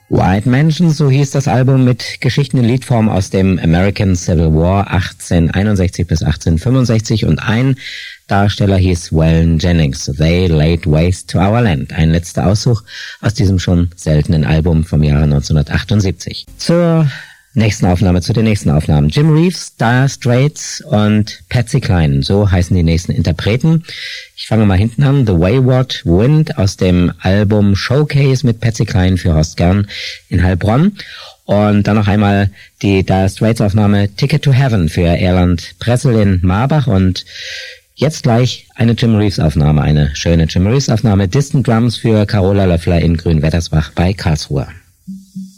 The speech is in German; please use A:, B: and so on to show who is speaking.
A: White Mansion, so hieß das Album mit Geschichten in Liedform aus dem American Civil War 1861 bis 1865 und ein Darsteller hieß Waylon Jennings. They laid waste to our land. Ein letzter Auszug aus diesem schon seltenen Album vom Jahre 1978. Zu den nächsten Aufnahmen. Jim Reeves, Dire Straits und Patsy Cline. So heißen die nächsten Interpreten. Ich fange mal hinten an. The Wayward Wind aus dem Album Showcase mit Patsy Cline für Horst Gern in Heilbronn. Und dann noch einmal die Dire Straits Aufnahme Ticket to Heaven für Erland Pressel in Marbach. Und jetzt gleich eine Jim Reeves Aufnahme, eine schöne Jim Reeves Aufnahme. Distant Drums für Carola Löffler in Grünwettersbach bei Karlsruhe.